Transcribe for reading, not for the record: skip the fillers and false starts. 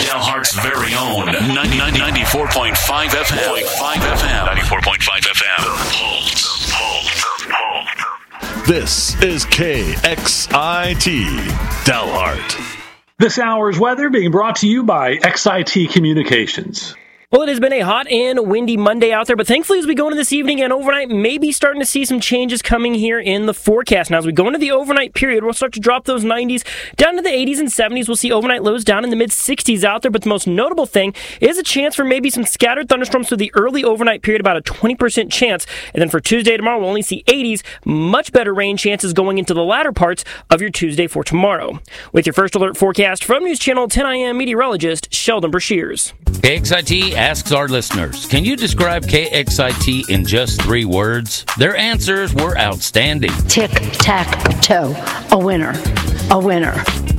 Delhart's very own 94.5 FM. 94.5 FM. This is KXIT Delhart. This hour's weather being brought to you by XIT Communications. Well, it has been a hot and windy Monday out there, but thankfully as we go into this evening and overnight, maybe starting to see some changes coming here in the forecast. Now, as we go into the overnight period, we'll start to drop those 90s down to the 80s and 70s. We'll see overnight lows down in the mid-60s out there, but the most notable thing is a chance for maybe some scattered thunderstorms through the early overnight period, about a 20% chance. And then for Tuesday tomorrow, we'll only see 80s, much better rain chances going into the latter parts of your Tuesday for tomorrow. With your first alert forecast from News Channel 10 I am meteorologist Sheldon Brashears. KXIT asks our listeners, can you describe KXIT in just 3 words? Their answers were outstanding. Tic-tac-toe. A winner. A winner.